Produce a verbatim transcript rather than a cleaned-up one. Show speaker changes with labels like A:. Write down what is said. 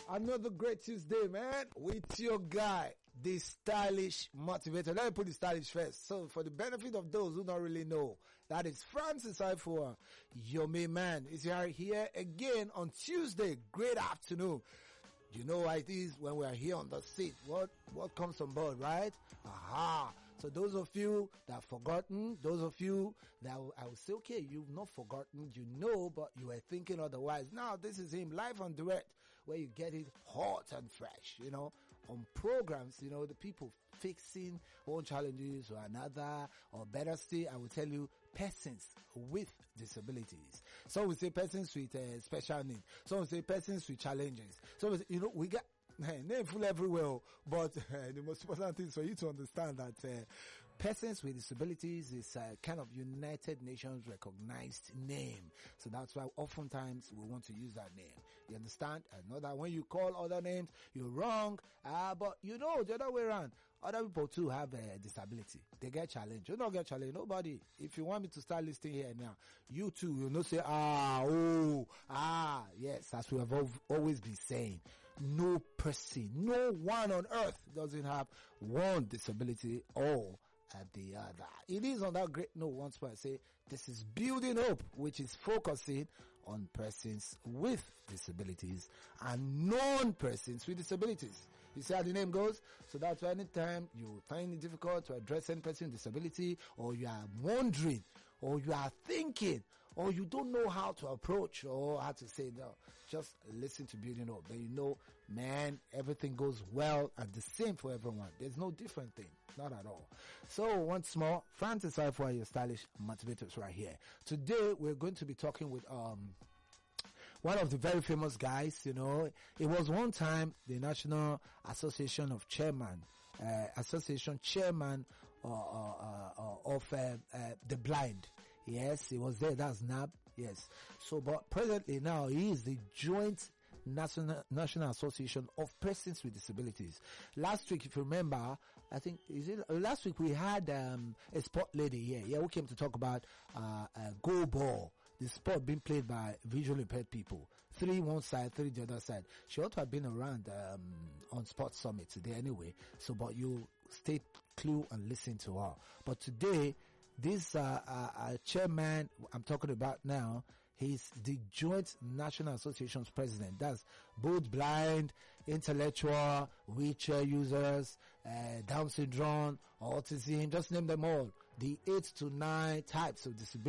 A: Another great Tuesday, man, with your guy, the stylish motivator. Let me put the stylish first. So for the benefit of those who don't really know, that is Francis Ifua, your main man, is here, here again on Tuesday. Great afternoon. You know how it is when we are here on the seat. What, what comes on board, right? Aha. So those of you that have forgotten, those of you that will, I will say, okay, you've not forgotten, you know, but you were thinking otherwise. Now this is him live on direct, where you get it hot and fresh, you know, on programs, you know, the people fixing one challenges or another, or better still, I will tell you, persons with disabilities. Some will say persons with uh, special needs. Some will say persons with challenges. So, you know, we got name full everywhere, but uh, the most important thing is for you to understand that uh, persons with disabilities is a kind of United Nations recognized name. So that's why oftentimes we want to use that name. You understand? I know that when you call other names, you're wrong. Uh, but you know, the other way around, other people too have a disability. They get challenged. You don't get challenged. Nobody. If you want me to start listing here now, you too will not say, ah, oh, ah, yes, as we have always been saying. No person, no one on earth doesn't have one disability or at the other. It is on that great note once more I say this is Building Hope, which is focusing on persons with disabilities and non-persons with disabilities. You see how the name goes? So that's why anytime you find it difficult to address any person with disability, or you are wondering, or you are thinking, or you don't know how to approach or how to say no, just listen to Building Hope. Then you know, man, everything goes well and the same for everyone. There's no different thing. Not at all. So once more, Francis Ifua, your stylish motivators right here. Today we're going to be talking with um one of the very famous guys, you know. It was one time the National Association of Chairman, uh, Association Chairman uh, uh, uh, of uh, uh, the Blind. Yes, he was there. That's N A B. Yes. So, but presently now he is the joint National National Association of Persons with Disabilities. Last week, if you remember, I think is it last week we had um, a sport lady here. Yeah, we came to talk about uh, uh go ball, the sport being played by visually impaired people. Three one side, three the other side. She ought to have been around um, on Sports Summit today anyway. So, but you stay clue and listen to her. But today, this uh, uh, uh chairman I'm talking about now, he's the Joint National Association's president. That's both blind, intellectual, wheelchair users, uh, Down syndrome, autism, just name them all. The eight to nine types of disability.